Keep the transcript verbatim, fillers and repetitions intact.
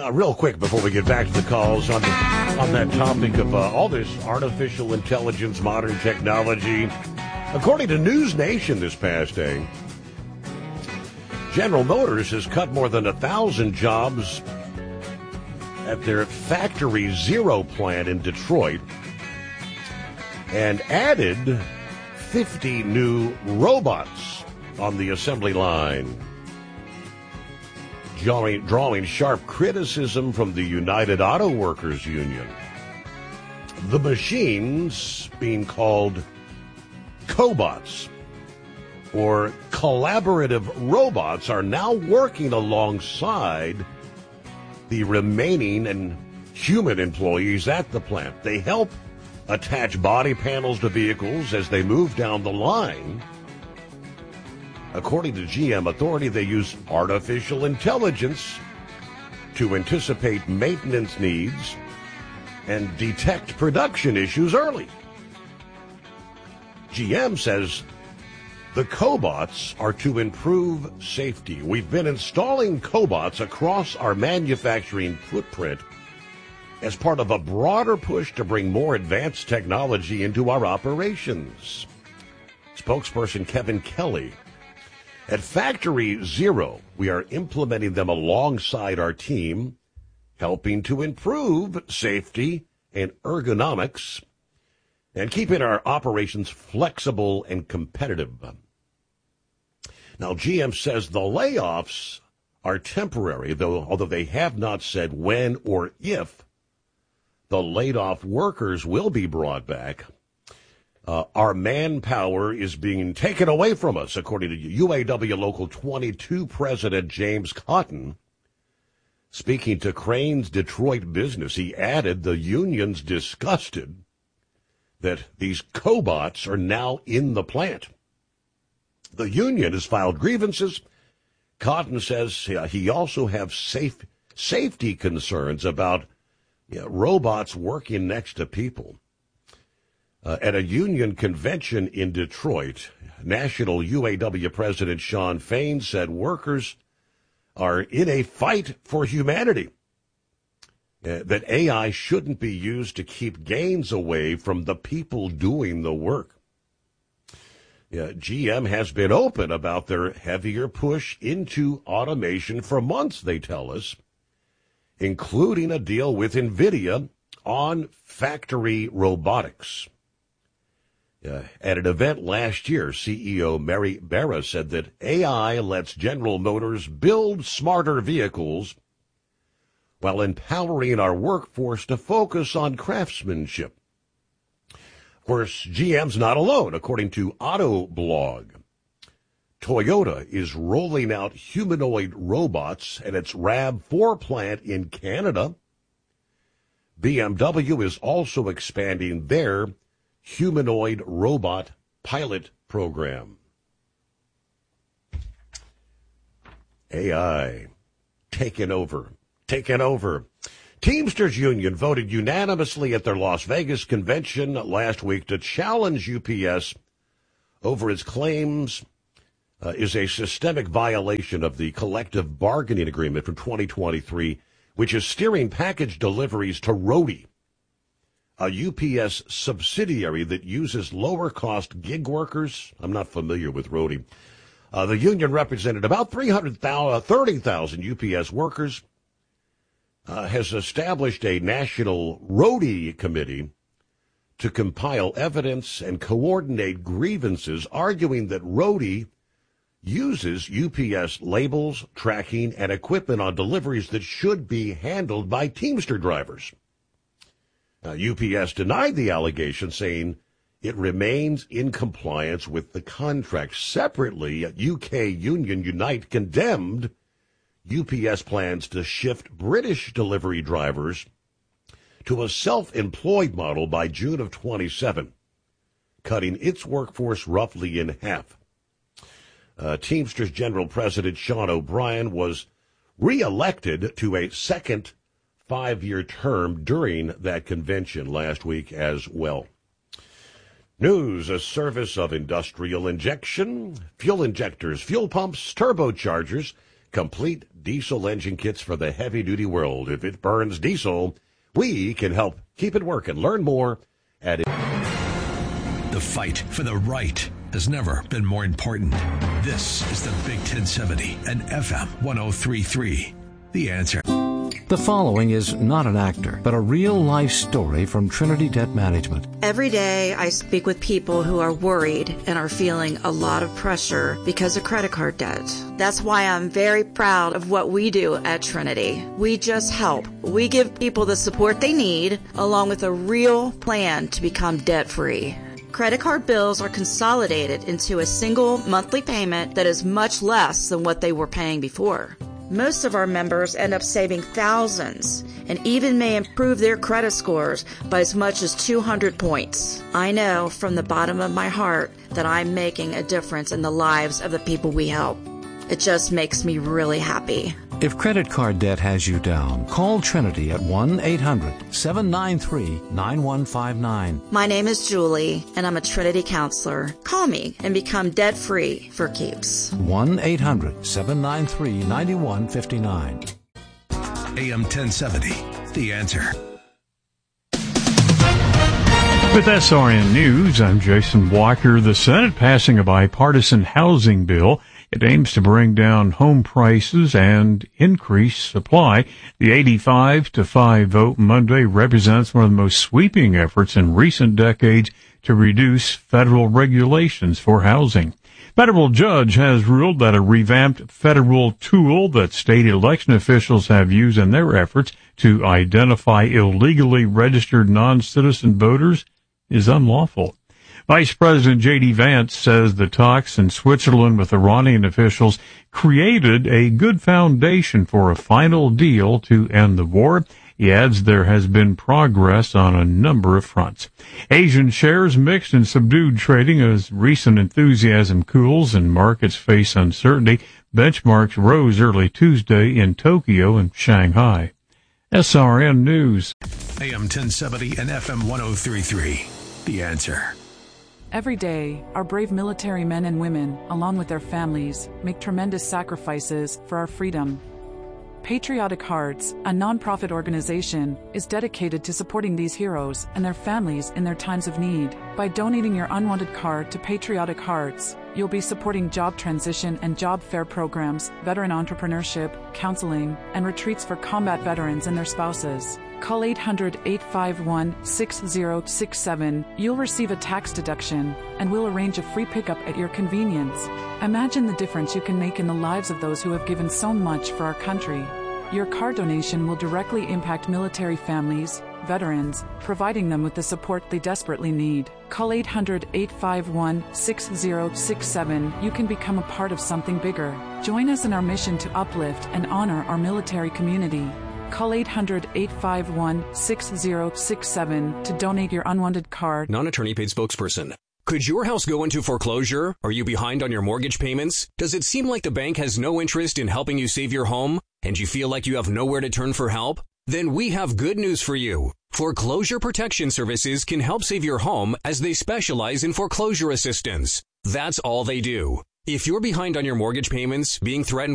Uh, real quick before we get back to the calls on the, on that topic of uh, all this artificial intelligence, modern technology. According to News Nation this past day, General Motors has cut more than a thousand jobs at their Factory Zero plant in Detroit and added fifty new robots on the assembly line, drawing, drawing sharp criticism from the United Auto Workers Union. The machines being called cobots, or collaborative robots, are now working alongside the remaining and human employees at the plant. They help attach body panels to vehicles as they move down the line. According to G M Authority, they use artificial intelligence to anticipate maintenance needs and detect production issues early. G M says the cobots are to improve safety. We've been installing cobots across our manufacturing footprint as part of a broader push to bring more advanced technology into our operations. Spokesperson Kevin Kelly. At Factory Zero, we are implementing them alongside our team, helping to improve safety and ergonomics and keeping our operations flexible and competitive. Now, G M says the layoffs are temporary, though, although they have not said when or if the laid-off workers will be brought back. Uh, our manpower is being taken away from us, according to U A W Local twenty-two President James Cotton. Speaking to Crane's Detroit Business, he added the union's disgusted that these cobots are now in the plant. The union has filed grievances. Cotton says uh, he also has safe, safety concerns about you know, robots working next to people. Uh, at a union convention in Detroit, National U A W President Shawn Fain said workers are in a fight for humanity, uh, that A I shouldn't be used to keep gains away from the people doing the work. Uh, G M has been open about their heavier push into automation for months, they tell us, including a deal with NVIDIA on factory robotics. Uh, at an event last year, C E O Mary Barra said that A I lets General Motors build smarter vehicles while empowering our workforce to focus on craftsmanship. Of course, G M's not alone. According to Autoblog, Toyota is rolling out humanoid robots at its RAV four plant in Canada. B M W is also expanding their humanoid robot pilot program. A I taken over, taken over. Teamsters Union voted unanimously at their Las Vegas convention last week to challenge U P S over its claims uh, is a systemic violation of the collective bargaining agreement from twenty twenty-three, which is steering package deliveries to Roadie, a U P S subsidiary that uses lower-cost gig workers. I'm not familiar with Roadie. Uh, the union represented about three hundred thirty thousand U P S workers, uh, has established a national Roadie committee to compile evidence and coordinate grievances, arguing that Roadie uses U P S labels, tracking, and equipment on deliveries that should be handled by Teamster drivers. Now, U P S denied the allegation, saying it remains in compliance with the contract. Separately, U K union Unite condemned U P S plans to shift British delivery drivers to a self-employed model by June of twenty-seven, cutting its workforce roughly in half. Uh, Teamsters General President Sean O'Brien was reelected to a second five-year term during that convention last week as well. News, a service of Industrial Injection, fuel injectors, fuel pumps, turbochargers, Complete diesel engine kits for the heavy-duty world. If it burns diesel, we can help keep it working. Learn more at it. The fight for the right has never been more important. This is the Big ten seventy and F M one oh three point three. The Answer. The following is not an actor, but a real-life story from Trinity Debt Management. Every day I speak with people who are worried and are feeling a lot of pressure because of credit card debt. That's why I'm very proud of what we do at Trinity. We just help. We give people the support they need, along with a real plan to become debt-free. Credit card bills are consolidated into a single monthly payment that is much less than what they were paying before. Most of our members end up saving thousands and even may improve their credit scores by as much as two hundred points. I know from the bottom of my heart that I'm making a difference in the lives of the people we help. It just makes me really happy. If credit card debt has you down, call Trinity at one eight hundred seven nine three nine one five nine. My name is Julie, and I'm a Trinity counselor. Call me and become debt-free for keeps. one eight hundred seven nine three nine one five nine. A M ten seventy, The Answer. With S R N News, I'm Jason Walker. The Senate passing a bipartisan housing bill. It aims to bring down home prices and increase supply. The eighty-five to five vote Monday represents one of the most sweeping efforts in recent decades to reduce federal regulations for housing. Federal judge has ruled that a revamped federal tool that state election officials have used in their efforts to identify illegally registered non-citizen voters is unlawful. Vice President J D. Vance says the talks in Switzerland with Iranian officials created a good foundation for a final deal to end the war. He adds there has been progress on a number of fronts. Asian shares mixed and subdued trading as recent enthusiasm cools and markets face uncertainty. Benchmarks rose early Tuesday in Tokyo and Shanghai. S R N News. A M ten seventy and F M one oh three point three. The Answer. Every day, our brave military men and women, along with their families, make tremendous sacrifices for our freedom. Patriotic Hearts, a nonprofit organization, is dedicated to supporting these heroes and their families in their times of need. By donating your unwanted card to Patriotic Hearts, you'll be supporting job transition and job fair programs, veteran entrepreneurship, counseling, and retreats for combat veterans and their spouses. Call eight hundred eight five one six zero six seven. You'll receive a tax deduction, and we'll arrange a free pickup at your convenience. Imagine the difference you can make in the lives of those who have given so much for our country. Your card donation will directly impact military families, veterans, providing them with the support they desperately need. Call eight hundred eight five one six zero six seven. You can become a part of something bigger. Join us in our mission to uplift and honor our military community. Call eight hundred eight five one six zero six seven to donate your unwanted card. Non-attorney paid spokesperson. Could your house go into foreclosure? Are you behind on your mortgage payments? Does it seem like the bank has no interest in helping you save your home? And you feel like you have nowhere to turn for help? Then we have good news for you. Foreclosure Protection Services can help save your home as they specialize in foreclosure assistance. That's all they do. If you're behind on your mortgage payments, being threatened